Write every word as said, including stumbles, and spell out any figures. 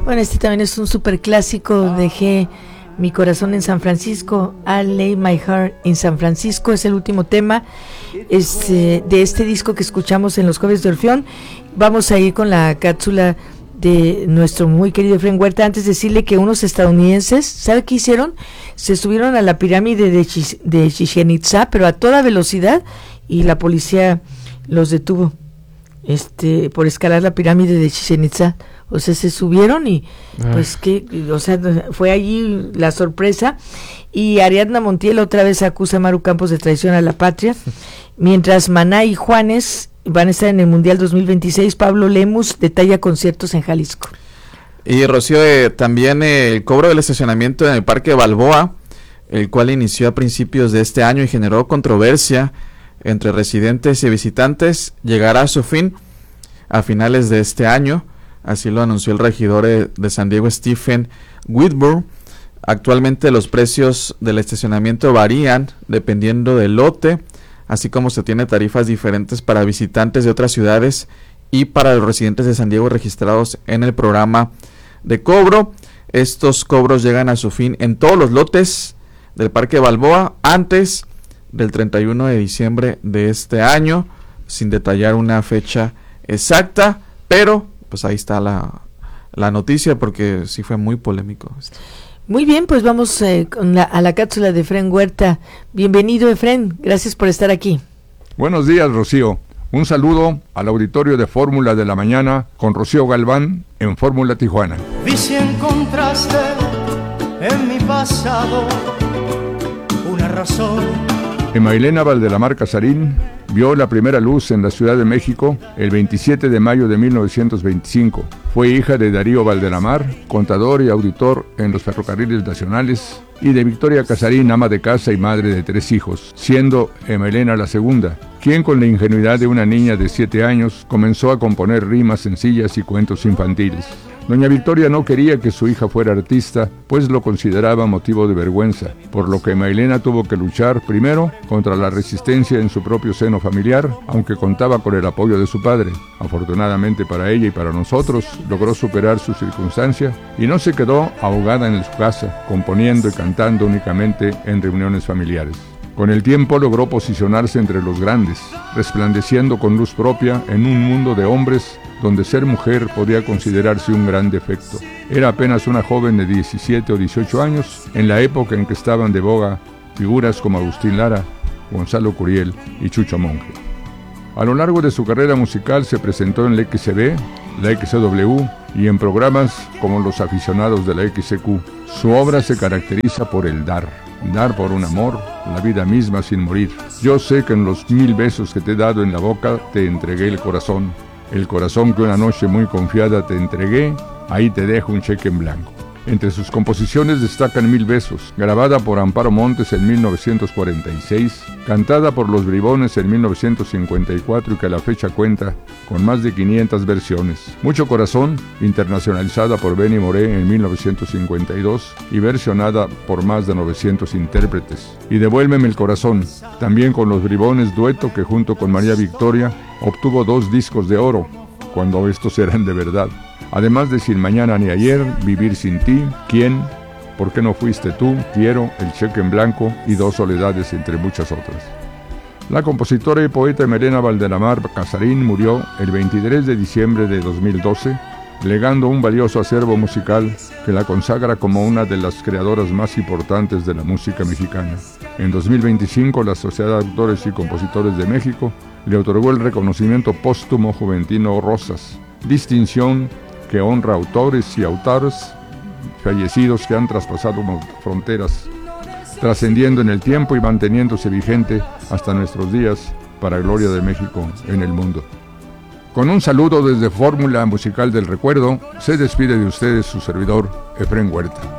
Bueno, este también es un super clásico. Dejé mi corazón en San Francisco. I lay my heart in San Francisco es el último tema este, de este disco que escuchamos en los Jueves de Orfeón. Vamos a ir con la cápsula de nuestro muy querido Efraín Huerta. Antes de decirle que unos estadounidenses, ¿sabe qué hicieron? Se subieron a la pirámide de, Chis, de Chichén Itzá, pero a toda velocidad, y la policía los detuvo este por escalar la pirámide de Chichén Itzá. O sea, se subieron y ah. pues que, o sea, fue allí la sorpresa. Y Ariadna Montiel otra vez acusa a Maru Campos de traición a la patria, mientras Maná y Juanes van a estar en el Mundial dos mil veintiséis. Pablo Lemus detalla conciertos en Jalisco. Y Rocío, eh, también eh, el cobro del estacionamiento en el Parque Balboa, el cual inició a principios de este año y generó controversia entre residentes y visitantes, llegará a su fin a finales de este año. Así lo anunció el regidor eh, de San Diego, Stephen Whitburn. Actualmente los precios del estacionamiento varían dependiendo del lote, así como se tiene tarifas diferentes para visitantes de otras ciudades y para los residentes de San Diego registrados en el programa de cobro. Estos cobros llegan a su fin en todos los lotes del Parque Balboa antes del treinta y uno de diciembre de este año, sin detallar una fecha exacta, pero pues ahí está la, la noticia, porque sí fue muy polémico esto. Muy bien, pues vamos eh, con la, a la cápsula de Efraín Huerta. Bienvenido, Efraín, gracias por estar aquí. Buenos días, Rocío. Un saludo al auditorio de Fórmula de la Mañana con Rocío Galván en Fórmula Tijuana. Vi si encontraste en mi pasado una razón. Emailena Valdelamar Casarín vio la primera luz en la Ciudad de México el veintisiete de mayo de mil novecientos veinticinco. Fue hija de Darío Valdelamar, contador y auditor en los ferrocarriles nacionales, y de Victoria Casarín, ama de casa y madre de tres hijos, siendo Emailena la segunda, quien con la ingenuidad de una niña de siete años comenzó a componer rimas sencillas y cuentos infantiles. Doña Victoria no quería que su hija fuera artista, pues lo consideraba motivo de vergüenza, por lo que Emailena tuvo que luchar primero contra la resistencia en su propio seno familiar, aunque contaba con el apoyo de su padre. Afortunadamente para ella y para nosotros, logró superar su circunstancia y no se quedó ahogada en su casa, componiendo y cantando únicamente en reuniones familiares. Con el tiempo logró posicionarse entre los grandes, resplandeciendo con luz propia en un mundo de hombres donde ser mujer podía considerarse un gran defecto. Era apenas una joven de diecisiete o dieciocho años, en la época en que estaban de boga figuras como Agustín Lara, Gonzalo Curiel y Chucho Monge. A lo largo de su carrera musical se presentó en la X C B, la X C W y en programas como Los Aficionados de la X C Q. Su obra se caracteriza por el dar. Dar por un amor, la vida misma sin morir. Yo sé que en los mil besos que te he dado en la boca te entregué el corazón. El corazón que una noche muy confiada te entregué, ahí te dejo un cheque en blanco. Entre sus composiciones destacan Mil Besos, grabada por Amparo Montes en mil novecientos cuarenta y seis, cantada por Los Bribones en mil novecientos cincuenta y cuatro y que a la fecha cuenta con más de quinientas versiones. Mucho Corazón, internacionalizada por Benny Moré en mil novecientos cincuenta y dos y versionada por más de novecientos intérpretes. Y Devuélveme el Corazón, también con Los Bribones, dueto que junto con María Victoria obtuvo dos discos de oro, cuando estos eran de verdad. Además de Sin Mañana ni Ayer, Vivir sin ti, ¿Quién?, ¿Por qué no fuiste tú?, Quiero, El cheque en blanco y Dos soledades, entre muchas otras. La compositora y poeta Emailena Valdelamar Casarín murió el veintitrés de diciembre de dos mil doce, legando un valioso acervo musical que la consagra como una de las creadoras más importantes de la música mexicana. En dos mil veinticinco, la Sociedad de Autores y Compositores de México le otorgó el reconocimiento póstumo Juventino Rosas, distinción que honra autores y autores fallecidos que han traspasado fronteras, trascendiendo en el tiempo y manteniéndose vigente hasta nuestros días para gloria de México en el mundo. Con un saludo desde Fórmula Musical del Recuerdo, se despide de ustedes su servidor, Efraín Huerta.